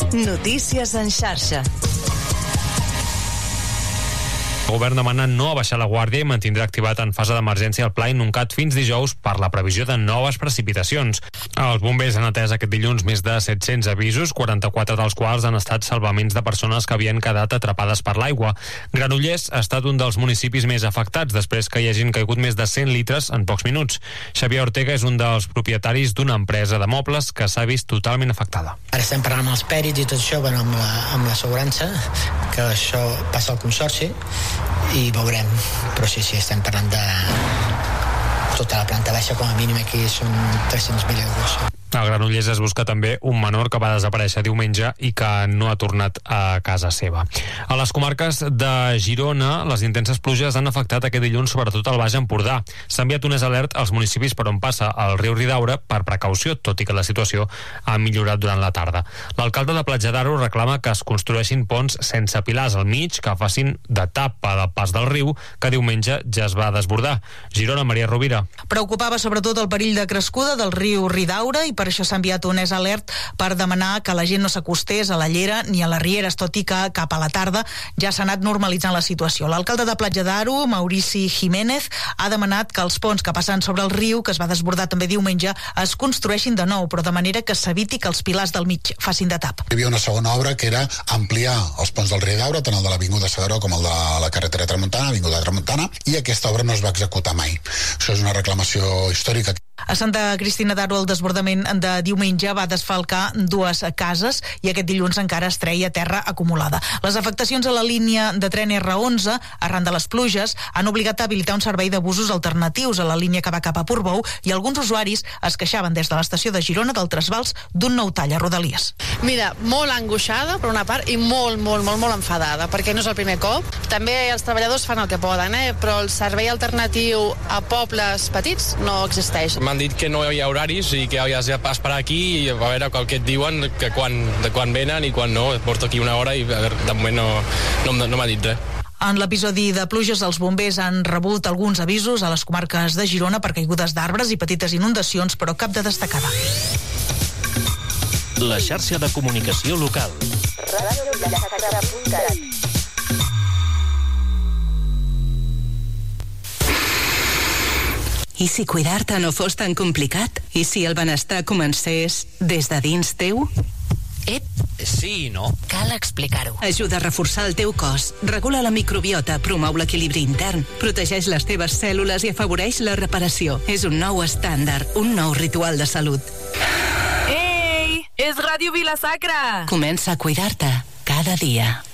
Notícies en xarxa. El govern demana no abaixar la guàrdia i mantindrà activat en fase d'emergència el pla inuncat fins dijous per la previsió de noves precipitacions. Els bombers han atès aquest dilluns més de 700 avisos, 44 dels quals han estat salvaments de persones que havien quedat atrapades per l'aigua. Granollers ha estat un dels municipis més afectats després que hi hagin caigut més de 100 litres en pocs minuts. Xavier Ortega és un dels propietaris d'una empresa de mobles que s'ha vist totalment afectada. Ara estem parlant amb els pèrits i tot això, bueno, amb l'assegurança, que això passa al consorci, i veurem, però sí, estem parlant de tota la planta baixa, com a mínim aquí són 300.000 euros. A Granollers es busca també un menor que va desaparèixer diumenge i que no ha tornat a casa seva. A les comarques de Girona, les intenses pluges han afectat aquest dilluns sobretot al Baix Empordà. S'ha enviat un alert als municipis per on passa el riu Ridaura per precaució, tot i que la situació ha millorat durant la tarda. L'alcalde de Platja d'Aro reclama que es construeixin ponts sense pilars al mig que facin de tapa del pas del riu, que diumenge ja es va desbordar. Girona, Maria Rovira. Preocupava sobretot el perill de crescuda del riu Ridaura i per això s'ha enviat un alert per demanar que la gent no s'acostés a la llera ni a les rieres, tot i que cap a la tarda ja s'ha anat normalitzant la situació. L'alcalde de Platja d'Aro, Maurici Jiménez, ha demanat que els ponts que passen sobre el riu, que es va desbordar també diumenge, es construeixin de nou, però de manera que s'eviti que els pilars del mig facin de tap. Hi havia una segona obra que era ampliar els ponts del Ridaura, tant el de l'Avinguda Segaró com el de la carretera Tramuntana, Avinguda Tramuntana, i aquesta obra no es va executar mai. Això és una reclamació històrica. A Santa Cristina d'Aro el desbordament de diumenge va desfalcar 2 cases i aquest dilluns encara es treia terra acumulada. Les afectacions a la línia de tren R11 arran de les pluges han obligat a habilitar un servei de busos alternatius a la línia que va cap a Portbou i alguns usuaris es queixaven des de l'estació de Girona del trasbals d'un nou tall a Rodalies. Mira, molt angoixada per una part i molt enfadada perquè no és el primer cop. També els treballadors fan el que poden, però el servei alternatiu a pobles petits no existeix. M'han dit que no hi ha horaris i que has d'esperar aquí i a veure el que et diuen, que quan venen i quan no. Porto aquí una hora i a veure, de moment no m'ha dit res. En l'episodi de pluges, els bombers han rebut alguns avisos a les comarques de Girona per caigudes d'arbres i petites inundacions, però cap de destacada. La xarxa de comunicació local. I si cuidar-te no fos tan complicat? I si el benestar comencés des de dins teu? Sí i no. Cal explicar-ho. Ajuda a reforçar el teu cos, regula la microbiota, promou l'equilibri intern, protegeix les teves cèl·lules i afavoreix la reparació. És un nou estàndard, un nou ritual de salut. Ei, és Ràdio Vila-Sacra! Comença a cuidar-te cada dia.